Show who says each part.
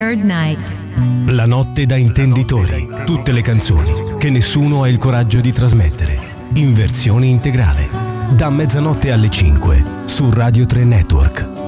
Speaker 1: Third Night.
Speaker 2: La notte da intenditori. Tutte le canzoni che nessuno ha il coraggio di trasmettere. In versione integrale. Da mezzanotte alle 5 su Radio 3 Network.